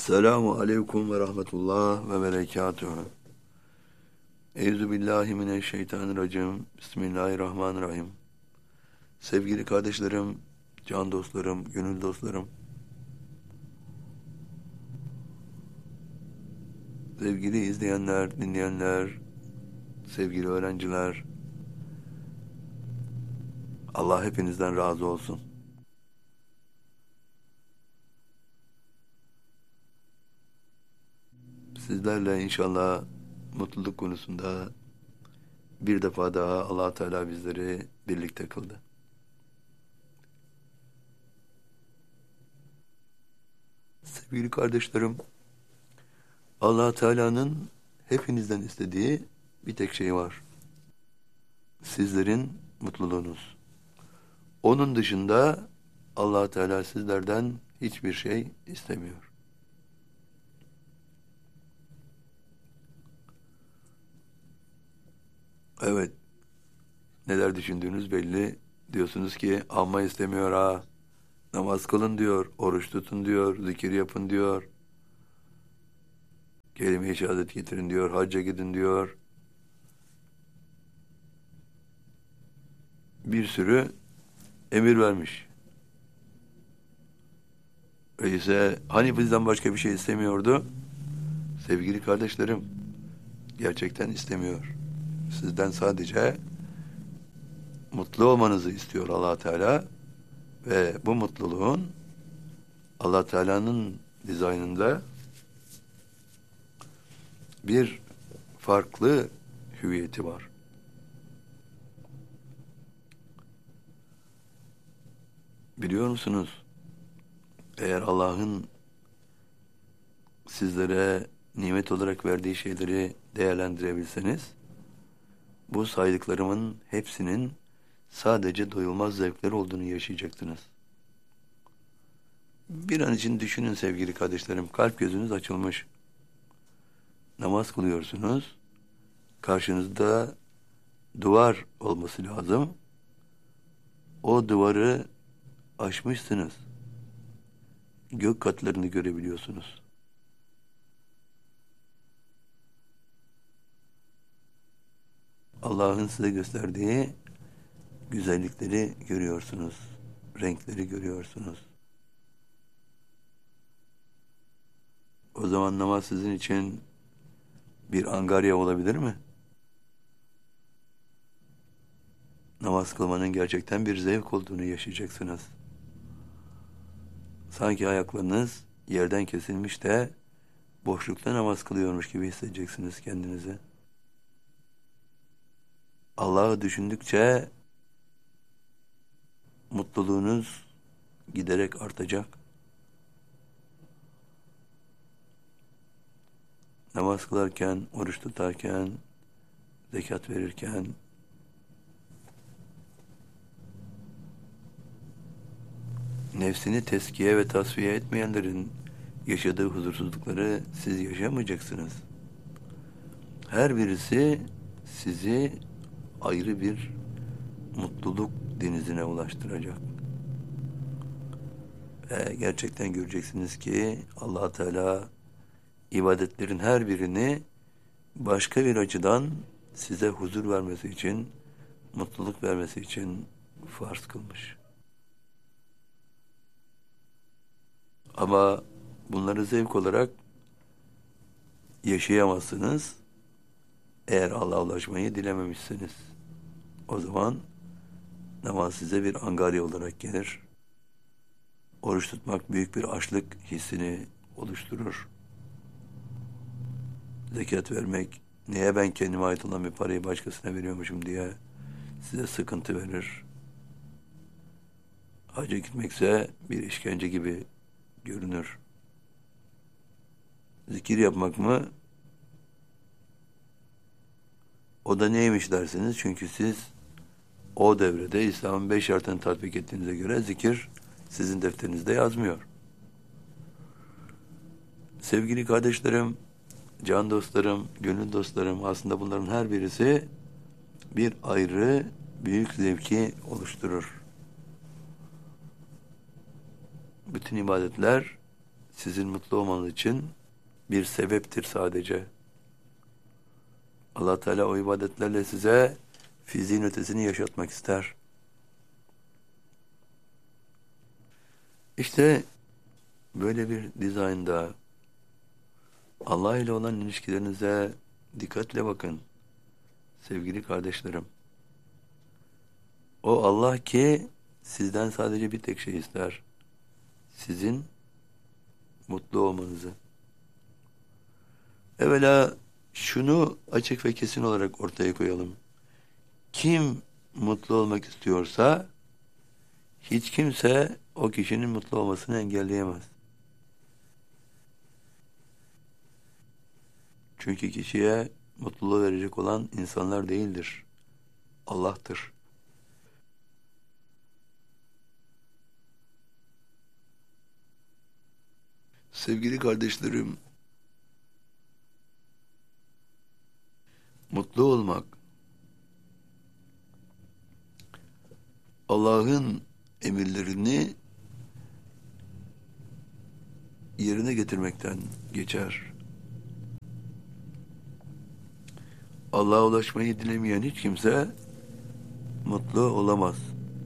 Esselamu aleyküm ve rahmetullah ve berekatuhu. Euzubillahimineşşeytanirracim. Bismillahirrahmanirrahim. Sevgili kardeşlerim, can dostlarım, gönül dostlarım, sevgili izleyenler, dinleyenler, sevgili öğrenciler, Allah hepinizden razı olsun. Sizlerle inşallah mutluluk konusunda bir defa daha Allah Teala bizleri birlikte kıldı. Sevgili kardeşlerim, Allah Teala'nın hepinizden istediği bir tek şey var. Sizlerin mutluluğunuz. Onun dışında Allah Teala sizlerden hiçbir şey istemiyor. Evet, neler düşündüğünüz belli. Diyorsunuz ki amma istemiyor ha. Namaz kılın diyor, oruç tutun diyor, zikir yapın diyor. Kelime-i şehadet getirin diyor, hacca gidin diyor. Bir sürü emir vermiş. Öyleyse hani bizden başka bir şey istemiyordu? Sevgili kardeşlerim, gerçekten istemiyor. Sizden sadece mutlu olmanızı istiyor Allah Teala ve bu mutluluğun Allah Teala'nın dizaynında bir farklı hüviyeti var. Biliyor musunuz? Eğer Allah'ın sizlere nimet olarak verdiği şeyleri değerlendirebilseniz, bu saydıklarımın hepsinin sadece doyulmaz zevkler olduğunu yaşayacaktınız. Bir an için düşünün sevgili kardeşlerim, kalp gözünüz açılmış. Namaz kılıyorsunuz, karşınızda duvar olması lazım. O duvarı aşmışsınız. Gök katlarını görebiliyorsunuz. Allah'ın size gösterdiği güzellikleri görüyorsunuz. Renkleri görüyorsunuz. O zaman namaz sizin için bir angarya olabilir mi? Namaz kılmanın gerçekten bir zevk olduğunu yaşayacaksınız. Sanki ayaklarınız yerden kesilmiş de boşlukta namaz kılıyormuş gibi hissedeceksiniz kendinizi. Allah'ı düşündükçe mutluluğunuz giderek artacak. Namaz kılarken, oruç tutarken, zekat verirken, nefsini teskiye ve tasfiye etmeyenlerin yaşadığı huzursuzlukları siz yaşamayacaksınız. Her birisi sizi ayrı bir mutluluk denizine ulaştıracak. Ve gerçekten göreceksiniz ki Allah Teala ibadetlerin her birini başka bir açıdan size huzur vermesi için, mutluluk vermesi için farz kılmış. Ama bunları zevk olarak yaşayamazsınız eğer Allah'a ulaşmayı dilememişsiniz. O zaman namaz size bir angarya olarak gelir. Oruç tutmak büyük bir açlık hissini oluşturur. Zekat vermek, neye ben kendime ait olan bir parayı başkasına veriyormuşum diye size sıkıntı verir. Hacca gitmekse bir işkence gibi görünür. Zikir yapmak mı? O da neymiş dersiniz? Çünkü siz o devrede İslam'ın 5 şartını tatbik ettiğinize göre zikir sizin defterinizde yazmıyor. Sevgili kardeşlerim, can dostlarım, gönül dostlarım, aslında bunların her birisi bir ayrı büyük zevki oluşturur. Bütün ibadetler sizin mutlu olmanız için bir sebeptir sadece. Allah Teala o ibadetlerle size fiziğin ötesini yaşatmak ister. İşte böyle bir dizaynda Allah ile olan ilişkilerinize dikkatle bakın sevgili kardeşlerim. O Allah ki sizden sadece bir tek şey ister. Sizin mutlu olmanızı. Evvela şunu açık ve kesin olarak ortaya koyalım. Kim mutlu olmak istiyorsa hiç kimse o kişinin mutlu olmasını engelleyemez. Çünkü kişiye mutluluğu verecek olan insanlar değildir. Allah'tır. Sevgili kardeşlerim, mutlu olmak, Allah'ın emirlerini yerine getirmekten geçer. Allah'a ulaşmayı dilemeyen hiç kimse mutlu olamaz.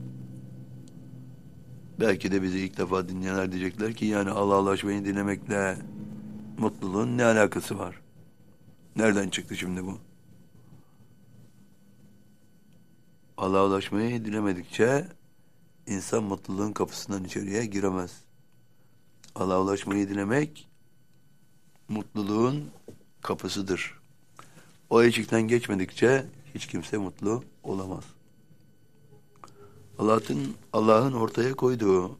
Belki de bizi ilk defa dinleyenler diyecekler ki yani Allah'a ulaşmayı dilemekle mutluluğun ne alakası var? Nereden çıktı şimdi bu? Allah'a ulaşmayı dilemedikçe insan mutluluğun kapısından içeriye giremez. Allah'a ulaşmayı dilemek mutluluğun kapısıdır. O eşikten geçmedikçe hiç kimse mutlu olamaz. Allah'ın ortaya koyduğu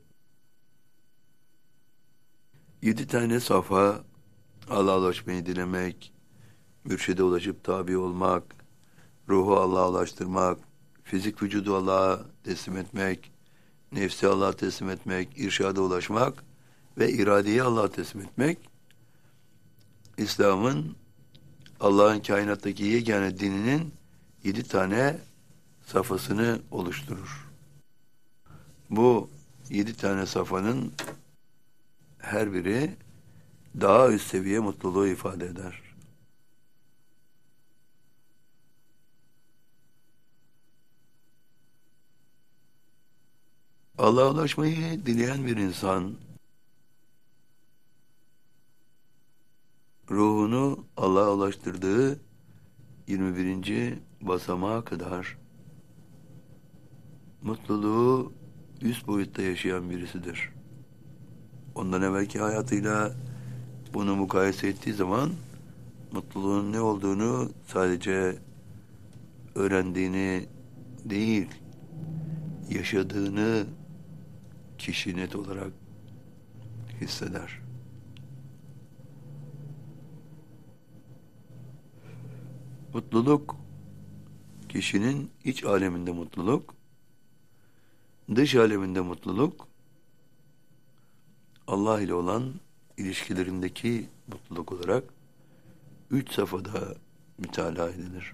7 tane safa, Allah'a ulaşmayı dilemek, mürşide ulaşıp tabi olmak, ruhu Allah'a ulaştırmak, fizik vücudu Allah'a teslim etmek, nefsi Allah'a teslim etmek, irşada ulaşmak ve iradeyi Allah'a teslim etmek, İslam'ın Allah'ın kainattaki yegane dininin 7 tane safhasını oluşturur. Bu 7 tane safhanın her biri daha üst seviye mutluluğu ifade eder. Allah'a ulaşmayı dileyen bir insan, ruhunu Allah'a ulaştırdığı 21. basamağa kadar mutluluğu üst boyutta yaşayan birisidir. Ondan evvelki hayatıyla bunu mukayese ettiği zaman mutluluğun ne olduğunu sadece öğrendiğini değil, yaşadığını kişi net olarak hisseder. Mutluluk, kişinin iç aleminde mutluluk, dış aleminde mutluluk, Allah ile olan ilişkilerindeki mutluluk olarak 3 safhada mütalaa edilir.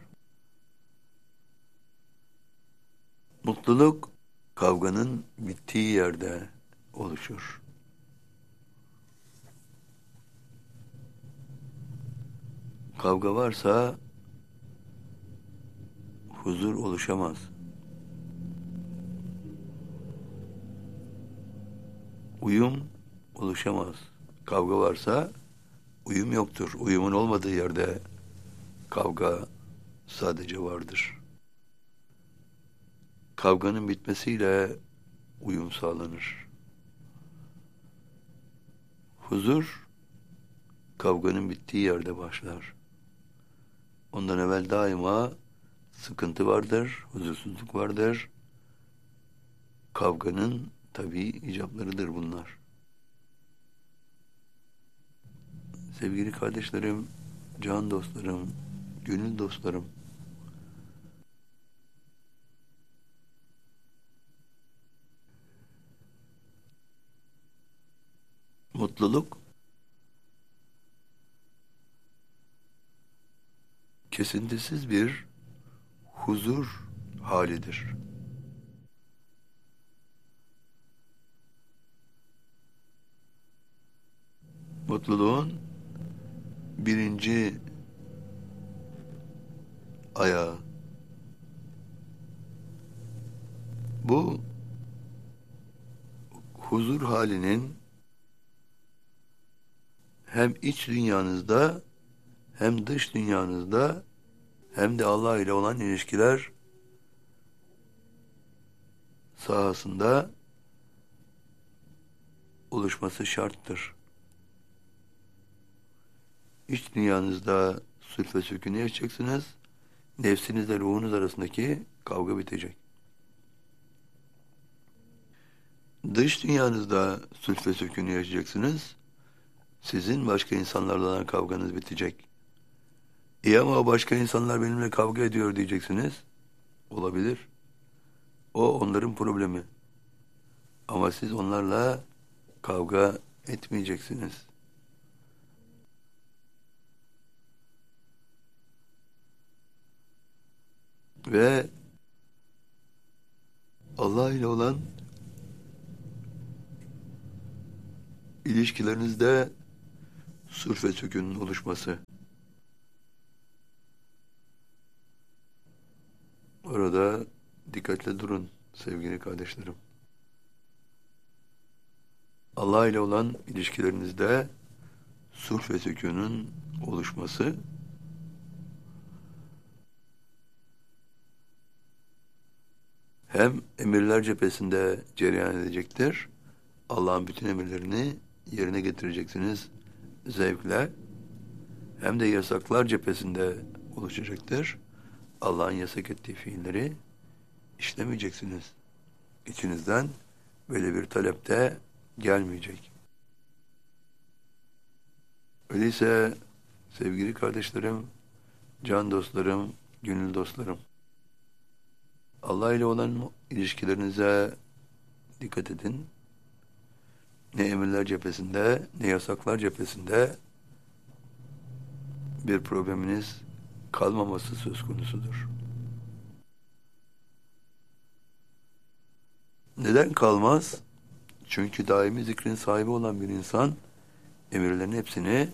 Mutluluk, kavganın bittiği yerde oluşur. Kavga varsa huzur oluşamaz. Uyum oluşamaz. Kavga varsa uyum yoktur. Uyumun olmadığı yerde kavga sadece vardır. Kavganın bitmesiyle uyum sağlanır. Huzur, kavganın bittiği yerde başlar. Ondan evvel daima sıkıntı vardır, huzursuzluk vardır. Kavganın tabii icaplarıdır bunlar. Sevgili kardeşlerim, can dostlarım, gönül dostlarım, mutluluk kesintisiz bir huzur halidir. Mutluluğun birinci ayağı. Bu huzur halinin hem iç dünyanızda hem dış dünyanızda hem de Allah ile olan ilişkiler sahasında oluşması şarttır. İç dünyanızda sülf ve sükûnü yaşayacaksınız. Nefsinizle ruhunuz arasındaki kavga bitecek. Dış dünyanızda sülf ve sükûnü yaşayacaksınız. Sizin başka insanlarla olan kavganız bitecek. İyi ama o başka insanlar benimle kavga ediyor diyeceksiniz. Olabilir. O onların problemi. Ama siz onlarla kavga etmeyeceksiniz. Ve Allah ile olan ilişkilerinizde sülf ve sükûnün oluşması. Orada dikkatle durun sevgili kardeşlerim. Allah ile olan ilişkilerinizde sülf ve sükûnun oluşması hem emirler cephesinde cereyan edecektir. Allah'ın bütün emirlerini yerine getireceksiniz zevkle. Hem de yasaklar cephesinde oluşacaktır. Allah'ın yasak ettiği fiilleri işlemeyeceksiniz. İçinizden böyle bir talep de gelmeyecek. Öyleyse sevgili kardeşlerim, can dostlarım, gönül dostlarım, Allah ile olan ilişkilerinize dikkat edin. Ne emirler cephesinde, ne yasaklar cephesinde bir probleminiz kalmaması söz konusudur. Neden kalmaz? Çünkü daimi zikrin sahibi olan bir insan emirlerin hepsini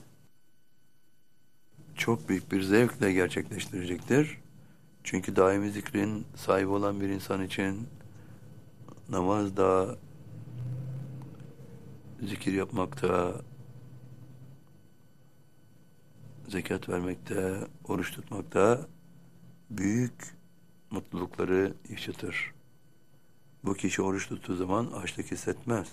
çok büyük bir zevkle gerçekleştirecektir. Çünkü daimi zikrin sahibi olan bir insan için namazda, zikir yapmakta, zekat vermekte, oruç tutmakta büyük mutlulukları yaşatır. Bu kişi oruç tuttuğu zaman açlık hissetmez.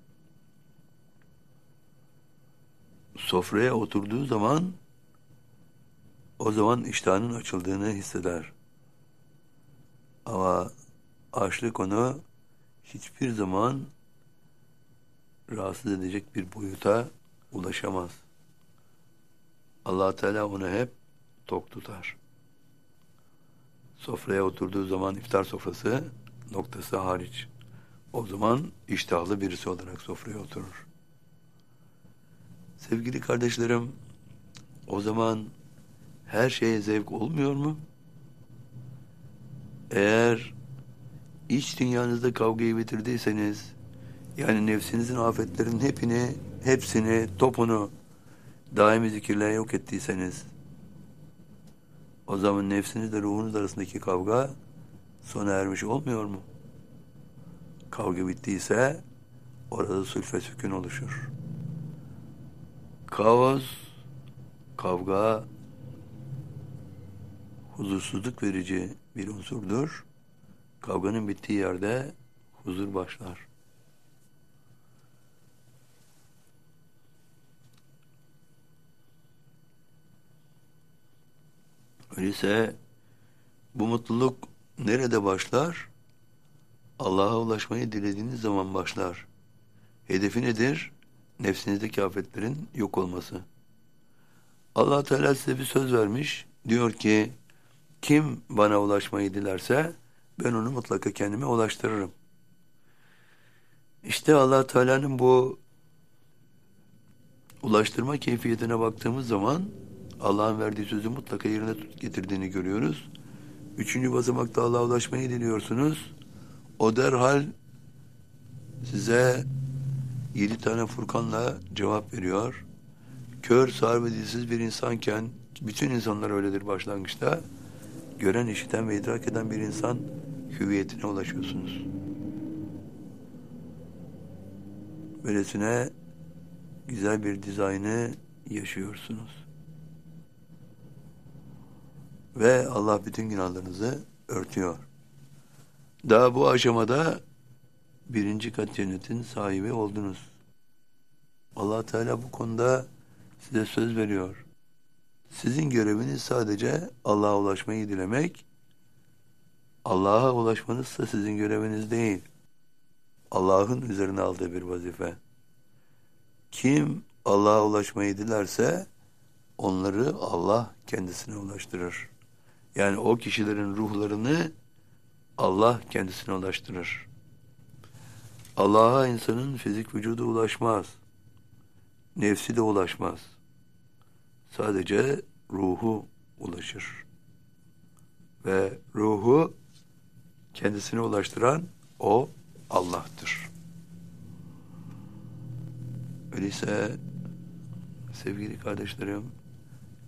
Sofraya oturduğu zaman o zaman iştahının açıldığını hisseder. Ama açlık onu hiçbir zaman rahatsız edecek bir boyuta ulaşamaz. Allah Teala onu hep tok tutar. Sofraya oturduğu zaman iftar sofrası noktası hariç. O zaman iştahlı birisi olarak sofraya oturur. Sevgili kardeşlerim, o zaman her şeye zevk olmuyor mu? Eğer iç dünyanızda kavgayı bitirdiyseniz, yani nefsinizin afetlerinin hepsini, topunu daimi zikirle yok ettiyseniz, o zaman nefsinizle ruhunuz arasındaki kavga sona ermiş olmuyor mu? Kavga bittiyse orada sülf ve sükûn oluşur. Kaos, kavga, huzursuzluk verici bir unsurdur. Kavganın bittiği yerde huzur başlar. Öyleyse bu mutluluk nerede başlar? Allah'a ulaşmayı dilediğiniz zaman başlar. Hedefi nedir? Nefsinizdeki afetlerin yok olması. Allah Teala size bir söz vermiş. Diyor ki, kim bana ulaşmayı dilerse ben onu mutlaka kendime ulaştırırım. İşte Allah Teala'nın bu ulaştırma keyfiyetine baktığımız zaman Allah'ın verdiği sözü mutlaka yerine getirdiğini görüyoruz. 3. basamakta Allah'a ulaşmayı diliyorsunuz. O derhal size 7 tane Furkan'la cevap veriyor. kör, sağır ve dilsiz bir insanken, bütün insanlar öyledir başlangıçta, gören, işiten ve idrak eden bir insan hüviyetine ulaşıyorsunuz. Böylesine güzel bir dizaynı yaşıyorsunuz. Ve Allah bütün günahlarınızı örtüyor. Daha bu aşamada birinci kat cennetin sahibi oldunuz. Allah Teala bu konuda size söz veriyor. Sizin göreviniz sadece Allah'a ulaşmayı dilemek. Allah'a ulaşmanız da sizin göreviniz değil. Allah'ın üzerine aldığı bir vazife. Kim Allah'a ulaşmayı dilerse onları Allah kendisine ulaştırır. Yani o kişilerin ruhlarını Allah kendisine ulaştırır. Allah'a insanın fizik vücudu ulaşmaz. Nefsi de ulaşmaz. Sadece ruhu ulaşır. Ve ruhu kendisine ulaştıran o Allah'tır. Öyleyse sevgili kardeşlerim,